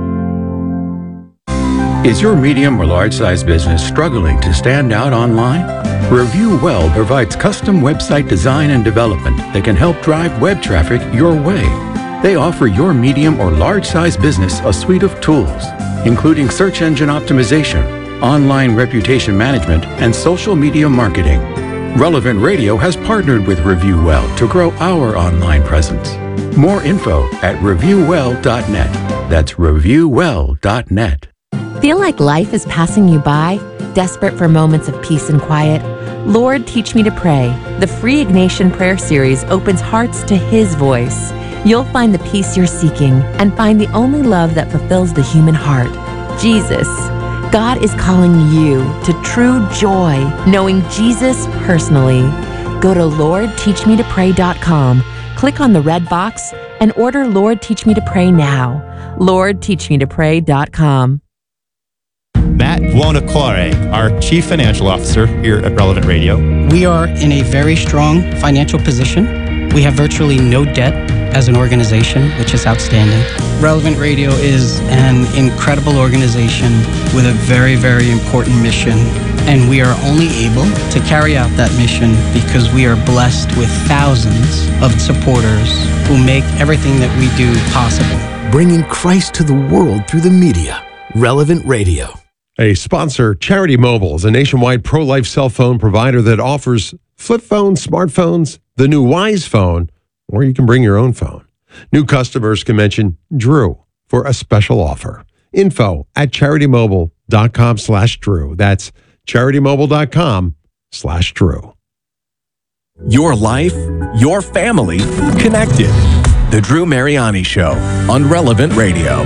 Speaker 25: Is your medium or large size business struggling to stand out online? Review Well provides custom website design and development that can help drive web traffic your way. They offer your medium or large size business a suite of tools, including search engine optimization, online reputation management, and social media marketing. Relevant Radio has partnered with Review Well to grow our online presence. More info at reviewwell.net. That's reviewwell.net.
Speaker 24: Feel like life is passing you by? Desperate for moments of peace and quiet? Lord, Teach Me to Pray. The free Ignatian prayer series opens hearts to His voice. You'll find the peace you're seeking and find the only love that fulfills the human heart, Jesus. God is calling you to true joy, knowing Jesus personally. Go to LordTeachMeToPray.com, click on the red box, and order Lord, Teach Me to Pray now. LordTeachMeToPray.com.
Speaker 26: Matt Buonocore, our Chief Financial Officer here at Relevant Radio.
Speaker 27: We are in a very strong financial position. We have virtually no debt as an organization, which is outstanding. Relevant Radio is an incredible organization with a very, very important mission. And we are only able to carry out that mission because we are blessed with thousands of supporters who make everything that we do possible.
Speaker 8: Bringing Christ to the world through the media. Relevant Radio.
Speaker 9: A sponsor, Charity Mobile, is a nationwide pro-life cell phone provider that offers flip phones, smartphones, the new Wise phone, or you can bring your own phone. New customers can mention Drew for a special offer. Info at CharityMobile.com/Drew. That's CharityMobile.com/Drew.
Speaker 10: Your life, your family, connected. The Drew Mariani Show on Relevant Radio.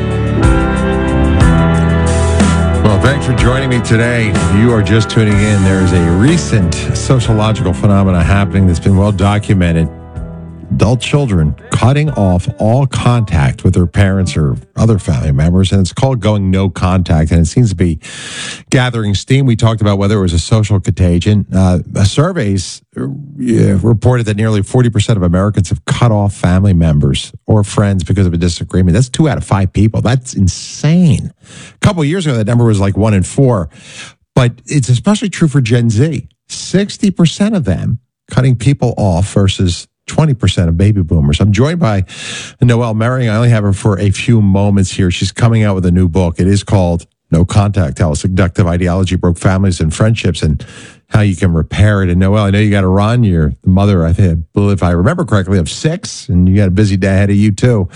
Speaker 1: Well, thanks for joining me today. If you are just tuning in, there is a recent sociological phenomena happening that's been well documented. Adult children cutting off all contact with their parents or other family members, and it's called going no contact, and it seems to be gathering steam. We talked about whether it was a social contagion. Surveys reported that nearly 40% of Americans have cut off family members or friends because of a disagreement. That's 2 out of 5 people. That's insane. A couple of years ago, that number was like 1 in 4, but it's especially true for Gen Z. 60% of them cutting people off versus 20% of baby boomers. I'm joined by Noelle Mering. I only have her for a few moments here. She's coming out with a new book. It is called No Contact, How Seductive Ideology Broke Families and Friendships and How You Can Repair It. And Noelle, I know you got to run. You're the mother, I think, if I remember correctly, of 6, and you got a busy day ahead of you too.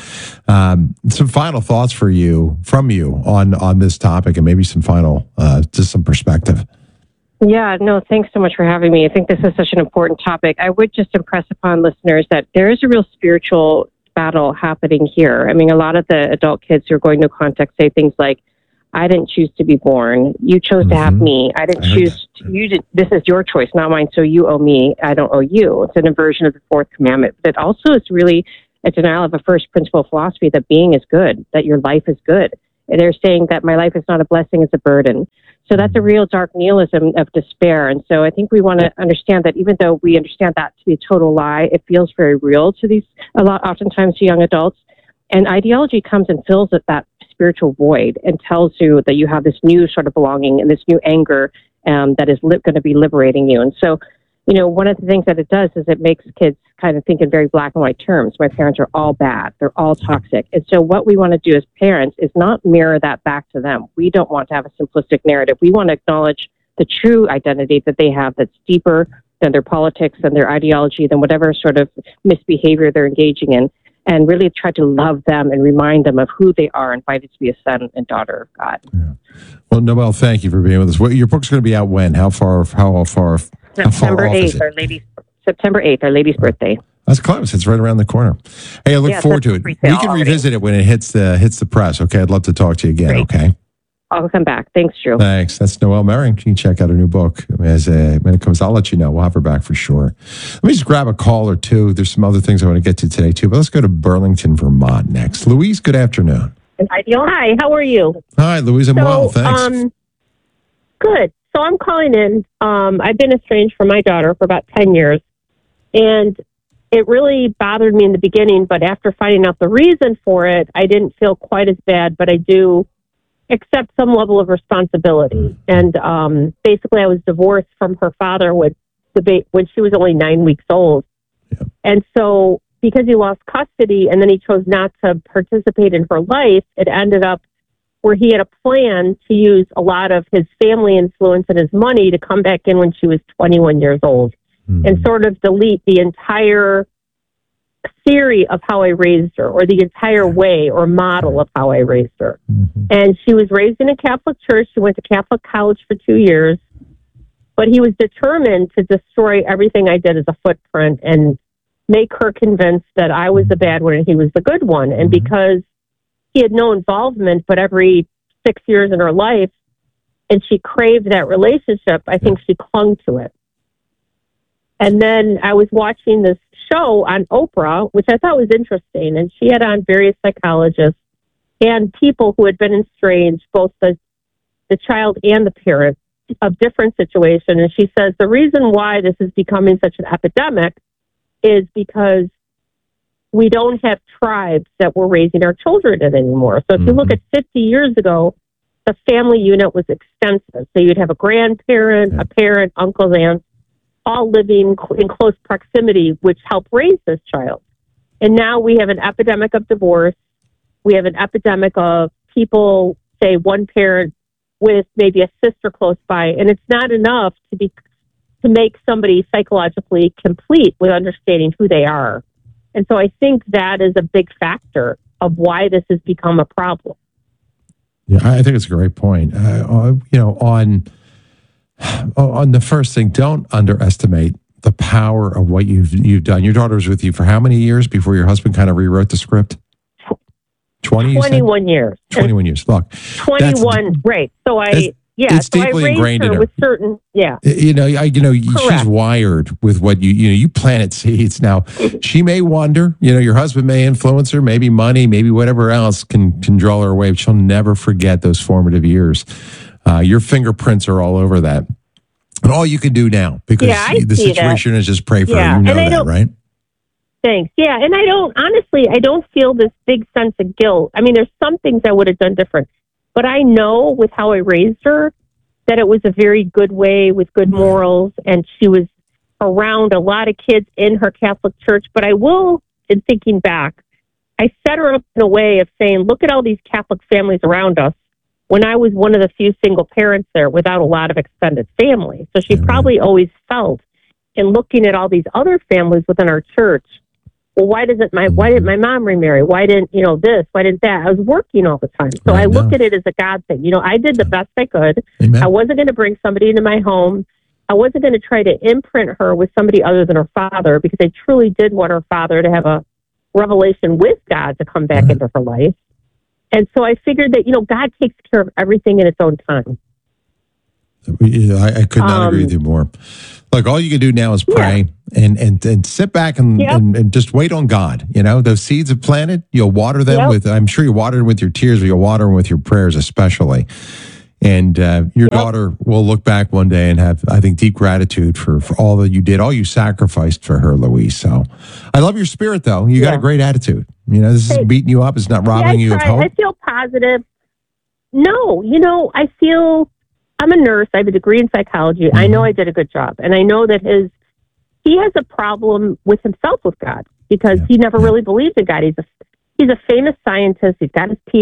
Speaker 1: Some final thoughts from you on this topic, and maybe some final, just some perspective.
Speaker 20: Yeah, no, thanks so much for having me. I think this is such an important topic. I would just impress upon listeners that there is a real spiritual battle happening here. I mean, a lot of the adult kids who are going to contact say things like, I didn't choose to be born. You chose to have me. I didn't choose. This is your choice, not mine. So you owe me. I don't owe you. It's an inversion of the fourth commandment. But it also is really a denial of a first principle philosophy that being is good, that your life is good. And they're saying that my life is not a blessing, it's a burden. So that's a real dark nihilism of despair. And so I think we want to understand that even though we understand that to be a total lie, it feels very real to oftentimes to young adults. And ideology comes and fills that spiritual void and tells you that you have this new sort of belonging and this new anger that is going to be liberating you. And so, one of the things that it does is it makes kids kind of think in very black and white terms. My parents are all bad. They're all toxic. And so what we want to do as parents is not mirror that back to them. We don't want to have a simplistic narrative. We want to acknowledge the true identity that they have that's deeper than their politics, than their ideology, than whatever sort of misbehavior they're engaging in, and really try to love them and remind them of who they are, invited to be a son and daughter of God.
Speaker 1: Yeah. Well, Noelle, thank you for being with us. Your book's going to be out when? How far?
Speaker 20: September 8th, September 8th, our lady's birthday.
Speaker 1: That's close. It's right around the corner. Hey, I look forward to it. We can revisit it when it hits the press. Okay, I'd love to talk to you again.
Speaker 20: Great.
Speaker 1: Okay.
Speaker 20: I'll come back. Thanks, Drew.
Speaker 1: Thanks. That's Noelle Mering. You can check out her new book when it comes. I'll let you know. We'll have her back for sure. Let me just grab a call or two. There's some other things I want to get to today too, but let's go to Burlington, Vermont next. Louise, good afternoon.
Speaker 2: Hi, how are you?
Speaker 1: Hi, Louise. I'm well, thanks.
Speaker 2: Good. So I'm calling in. I've been estranged from my daughter for about 10 years, and it really bothered me in the beginning, but after finding out the reason for it, I didn't feel quite as bad, but I do accept some level of responsibility. And basically, I was divorced from her father when she was only 9 weeks old. Yeah. And so because he lost custody and then he chose not to participate in her life, it ended up where he had a plan to use a lot of his family influence and his money to come back in when she was 21 years old and sort of delete the entire theory of how I raised her, or the entire way or model of how I raised her. And she was raised in a Catholic church. She went to Catholic college for 2 years, but he was determined to destroy everything I did as a footprint and make her convinced that I was the bad one and he was the good one. And because he had no involvement, but every 6 years in her life, and she craved that relationship, I think she clung to it. And then I was watching this show on Oprah, which I thought was interesting, and she had on various psychologists and people who had been estranged, both the child and the parent, of different situations. And she says the reason why this is becoming such an epidemic is because we don't have tribes that we're raising our children in anymore. So if you look at 50 years ago, the family unit was extensive. So you'd have a grandparent, a parent, uncles, aunts, all living in close proximity, which helped raise this child. And now we have an epidemic of divorce. We have an epidemic of people, say, one parent with maybe a sister close by. And it's not enough to make somebody psychologically complete with understanding who they are. And so I think that is a big factor of why this has become a problem.
Speaker 1: Yeah, I think it's a great point. On the first thing, don't underestimate the power of what you've done. Your daughter was with you for how many years before your husband kind of rewrote the script?
Speaker 2: 21 years.
Speaker 1: 21 years. Look,
Speaker 2: 21. Right. So
Speaker 1: it's deeply ingrained in her.
Speaker 2: With certain,
Speaker 1: she's wired with what you planted seeds. Now, she may wonder, your husband may influence her, maybe money, maybe whatever else can draw her away, but she'll never forget those formative years. Your fingerprints are all over that. And all you can do now, because the situation is just pray for her. You know that, right?
Speaker 2: Thanks. Yeah. And I don't feel this big sense of guilt. I mean, there's some things I would have done different. But I know with how I raised her that it was a very good way with good morals, and she was around a lot of kids in her Catholic church. But I will, in thinking back, I set her up in a way of saying, look at all these Catholic families around us, when I was one of the few single parents there without a lot of extended family. So she probably always felt, in looking at all these other families within our church, well, why didn't my mom remarry? Why didn't, this? Why didn't that? I was working all the time. So I looked at it as a God thing. I did the best I could.
Speaker 1: Amen.
Speaker 2: I wasn't going to bring somebody into my home. I wasn't going to try to imprint her with somebody other than her father, because I truly did want her father to have a revelation with God to come back into her life. And so I figured that, God takes care of everything in its own time.
Speaker 1: I could not agree with you more. Look, all you can do now is pray and sit back and just wait on God. Those seeds have planted, you'll water them with, I'm sure you water them with your tears, but you'll water them with your prayers especially. And your daughter will look back one day and have, I think, deep gratitude for all that you did, all you sacrificed for her, Louise. So I love your spirit, though. You got a great attitude. This is beating you up. It's not robbing you of hope. I
Speaker 2: feel positive. No, I feel, I'm a nurse. I have a degree in psychology. Mm-hmm. I know I did a good job. And I know that he has a problem with himself with God, because he never really believed in God. He's a famous scientist. He's got his PhD.